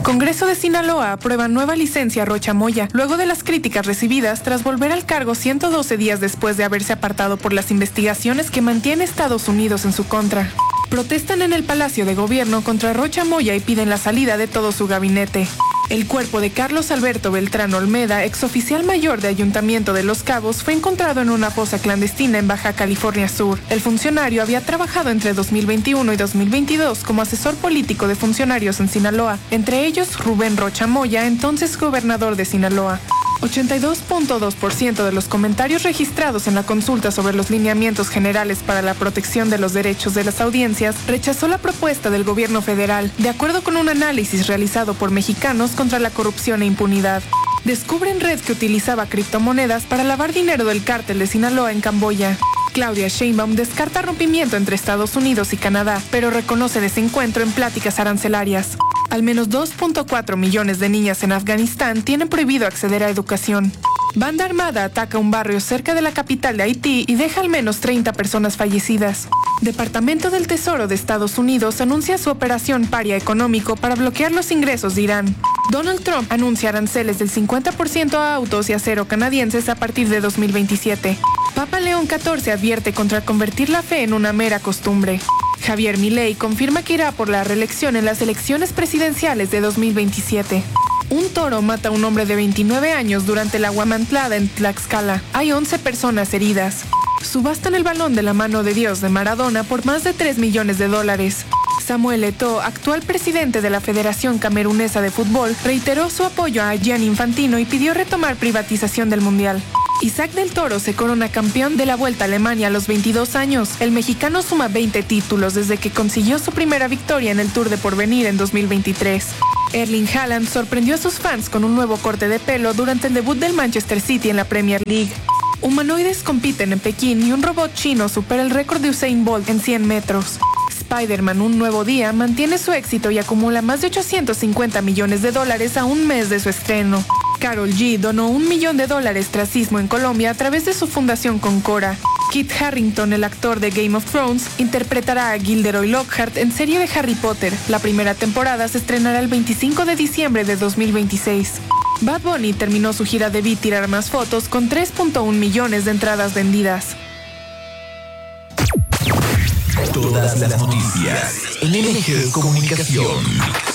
Congreso de Sinaloa aprueba nueva licencia a Rocha Moya, luego de las críticas recibidas tras volver al cargo 112 días después de haberse apartado por las investigaciones que mantiene Estados Unidos en su contra. Protestan en el Palacio de Gobierno contra Rocha Moya y piden la salida de todo su gabinete. El cuerpo de Carlos Alberto Beltrán Olmeda, exoficial mayor de Ayuntamiento de Los Cabos, fue encontrado en una fosa clandestina en Baja California Sur. El funcionario había trabajado entre 2021 y 2022 como asesor político de funcionarios en Sinaloa, entre ellos Rubén Rocha Moya, entonces gobernador de Sinaloa. 82.2% de los comentarios registrados en la consulta sobre los lineamientos generales para la protección de los derechos de las audiencias rechazó la propuesta del gobierno federal, de acuerdo con un análisis realizado por Mexicanos contra la Corrupción e Impunidad. Descubren red que utilizaba criptomonedas para lavar dinero del cártel de Sinaloa en Camboya. Claudia Sheinbaum descarta rompimiento entre Estados Unidos y Canadá, pero reconoce desencuentro en pláticas arancelarias. Al menos 2.4 millones de niñas en Afganistán tienen prohibido acceder a educación. Banda armada ataca un barrio cerca de la capital de Haití y deja al menos 30 personas fallecidas. Departamento del Tesoro de Estados Unidos anuncia su operación paria económico para bloquear los ingresos de Irán. Donald Trump anuncia aranceles del 50% a autos y acero canadienses a partir de 2027. Papa León XIV advierte contra convertir la fe en una mera costumbre. Javier Milei confirma que irá por la reelección en las elecciones presidenciales de 2027. Un toro mata a un hombre de 29 años durante la Huamantlada en Tlaxcala. Hay 11 personas heridas. Subastan el balón de la mano de Dios de Maradona por más de $3 millones. Samuel Eto'o, actual presidente de la Federación Camerunesa de Fútbol, reiteró su apoyo a Gianni Infantino y pidió retomar privatización del Mundial. Isaac del Toro se corona campeón de la Vuelta a Alemania a los 22 años. El mexicano suma 20 títulos desde que consiguió su primera victoria en el Tour de Porvenir en 2023. Erling Haaland sorprendió a sus fans con un nuevo corte de pelo durante el debut del Manchester City en la Premier League. Humanoides compiten en Pekín y un robot chino supera el récord de Usain Bolt en 100 metros. Spider-Man Un Nuevo Día mantiene su éxito y acumula más de $850 millones a un mes de su estreno. Karol G donó $1 millón tras sismo en Colombia a través de su fundación Concora. Kit Harington, el actor de Game of Thrones, interpretará a Gilderoy Lockhart en serie de Harry Potter. La primera temporada se estrenará el 25 de diciembre de 2026. Bad Bunny terminó su gira de Vi Tirar Más Fotos con 3.1 millones de entradas vendidas. Todas las noticias en LG Comunicación.